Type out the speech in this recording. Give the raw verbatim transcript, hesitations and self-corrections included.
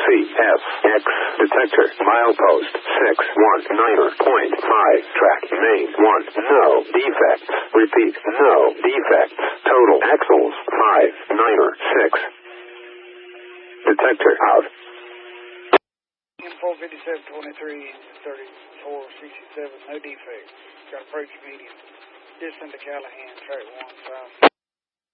F, X, detector, milepost, six one nine point five, track, main, one, no defects, repeat, no defects, total axles, five nine six, detector out. four fifty-seven twenty-three, thirty-four sixty-seven, no defects, got approach medium, distance to Callahan, track one, south.